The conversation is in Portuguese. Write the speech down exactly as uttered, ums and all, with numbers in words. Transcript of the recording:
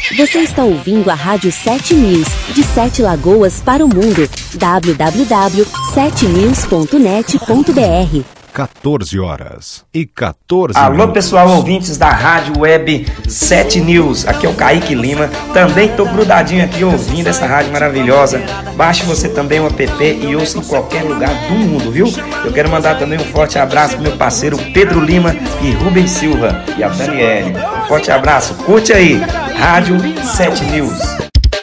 Você está ouvindo a Rádio sete News, de Sete Lagoas para o mundo. w w w ponto sete news ponto net ponto b r. quatorze horas e quatorze Alô, minutos. pessoal, ouvintes da Rádio Web sete News. Aqui é o Kaique Lima. Também tô grudadinho aqui ouvindo essa rádio maravilhosa. Baixe você também o app e ouça em qualquer lugar do mundo, viu? Eu quero mandar também um forte abraço pro meu parceiro Pedro Lima e Rubens Silva e a Daniele. Um forte abraço. Curte aí, Rádio sete News.